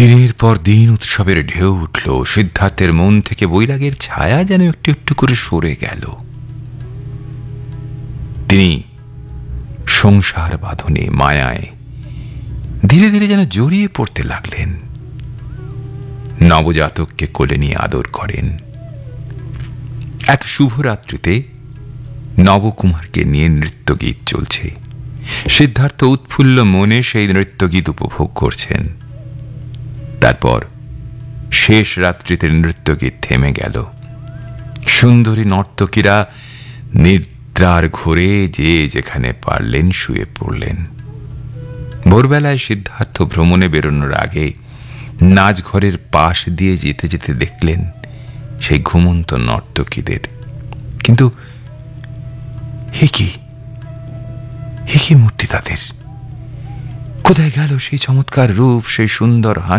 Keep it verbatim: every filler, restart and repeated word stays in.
দিনের পর দিন উৎসবের ঢেউ উঠল। সিদ্ধার্থের মন থেকে বৈরাগের ছায়া যেন একটু একটু করে সরে গেল। তিনি সংসার বাঁধনে মায়ায় ধীরে ধীরে যেন জড়িয়ে পড়তে লাগলেন। নবজাতককে কোলে নিয়ে আদর করেন। এক শুভরাত্রিতে নবকুমারকে নিয়ে নৃত্যগীত চলছে। সিদ্ধার্থ উৎফুল্ল মনে সেই নৃত্যগীত উপভোগ করছেন। তারপর শেষ রাত্রিতে নৃত্যগীত থেমে গেল। সুন্দরী নর্তকীরা নিদ্রার ঘোরে যে যেখানে পারলেন শুয়ে পড়লেন। ভোরবেলায় সিদ্ধার্থ ভ্রমণে বেরোনোর আগে নাচঘরের পাশ দিয়ে যেতে যেতে দেখলেন সেই ঘুমন্ত নর্তকীদের। কিন্তু হে কি হে কি মূর্তি তাদের! কোথায় গেল সেই চমৎকার রূপ, সেই সুন্দর হাসি?